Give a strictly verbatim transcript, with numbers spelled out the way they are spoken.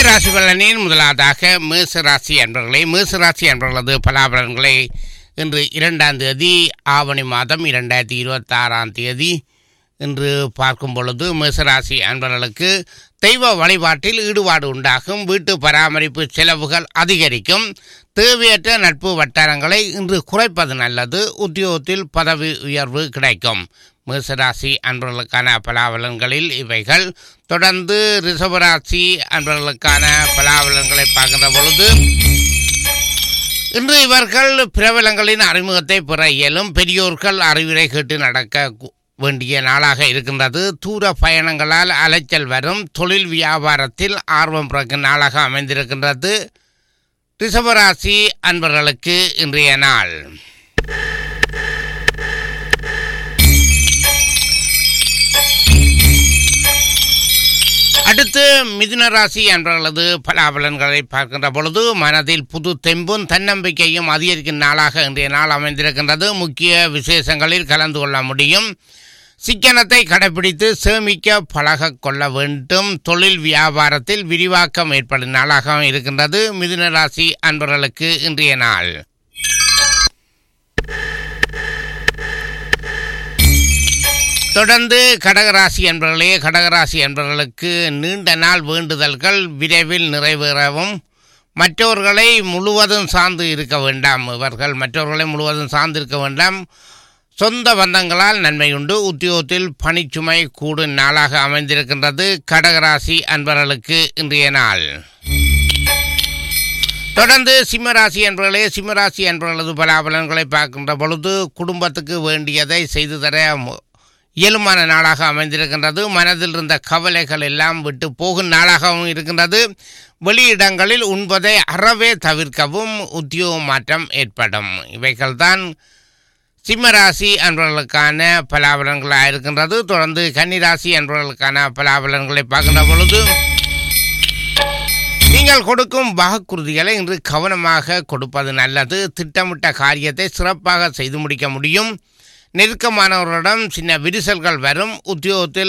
ராசி பலனின் முதலாவதாக மேசராசி அன்பர்களே, மேசராசி அன்பர்களது பலாபலன்களை இன்று இரண்டாம் தேதி ஆவணி மாதம் இரண்டாயிரத்தி இருபத்தி ஆறாம் தேதி இன்று பார்க்கும் பொழுது மேசராசி அன்பர்களுக்கு தெய்வ வழிபாட்டில் ஈடுபாடு உண்டாகும். வீட்டு பராமரிப்பு செலவுகள் அதிகரிக்கும். தேவையற்ற நட்பு வட்டாரங்களை இன்று குறைப்பது நல்லது. உத்தியோகத்தில் பதவி உயர்வு கிடைக்கும். மேசராசி அன்பர்களுக்கான பலாபலன்களில் இவைகள். தொடர்ந்து ரிஷபராசி அன்பர்களுக்கான பலாபலன்களை பார்க்கின்ற பொழுது இன்று இவர்கள் பிரபலங்களின் அறிமுகத்தை பெற இயலும். பெரியோர்கள் அறிவுரை கேட்டு நடக்க வேண்டிய நாளாக இருக்கின்றது. தூர பயணங்களால் அலைச்சல் வரும். தொழில் வியாபாரத்தில் ஆர்வம் பிறக்கும் நாளாக அமைந்திருக்கின்றது. ரிஷபராசி அன்பர்களுக்கு இன்றைய நாள். அடுத்து மிதுன ராசி அன்பர்களது பலாபலன்களை பார்க்கின்ற பொழுது மனதில் புது தெம்பும் தன்னம்பிக்கையும் அதிகரிக்கும் நாளாக இன்றைய நாள் அமைந்திருக்கின்றது. முக்கிய விசேஷங்களில் கலந்து கொள்ள முடியும். சிக்கனத்தை கடைபிடித்து சேமிக்க பழக கொள்ள வேண்டும். தொழில் வியாபாரத்தில் விரிவாக்கம் ஏற்படும் நாளாக இருக்கின்றது. மிதுன ராசி அன்பர்களுக்கு இன்றைய நாள். தொடர்ந்து கடகராசி என்பவர்களே, கடகராசி என்பவர்களுக்கு நீண்ட நாள் வேண்டுதல்கள் விரைவில் நிறைவேறவும். மற்றவர்களை முழுவதும் சார்ந்து இருக்க வேண்டாம். இவர்கள் மற்றவர்களை முழுவதும் சார்ந்து இருக்க வேண்டாம். சொந்த பந்தங்களால் நன்மை உண்டு. உத்தியோகத்தில் பணிச்சுமை கூடும் நாளாக அமைந்திருக்கின்றது. கடகராசி அன்பர்களுக்கு இன்றைய நாள். தொடர்ந்து சிம்மராசி என்பவர்களே, சிம்மராசி என்பவர்களது பலாபலன்களை பார்க்கின்ற பொழுது குடும்பத்துக்கு வேண்டியதை செய்து தர இயலுமான நாளாக அமைந்திருக்கின்றது. மனதில் இருந்த கவலைகள் எல்லாம் விட்டு போகும் நாளாகவும் இருக்கின்றது. வெளியிடங்களில் உண்பதை அறவே தவிர்க்கவும். உத்தியோக மாற்றம் ஏற்படும். இவைகள்தான் சிம்மராசி அன்பர்களுக்கான பலாபலன்களாக இருக்கின்றது. தொடர்ந்து கன்னிராசி அன்பர்களுக்கான பலாபலன்களை பார்க்கின்ற பொழுது நீங்கள் கொடுக்கும் வாக்குறுதிகளை இன்று கவனமாக கொடுப்பது நல்லது. திட்டமிட்ட காரியத்தை சிறப்பாக செய்து முடிக்க முடியும். நெருக்கமானவர்களிடம் சின்ன விரிசல்கள் வரும். உத்தியோகத்தில்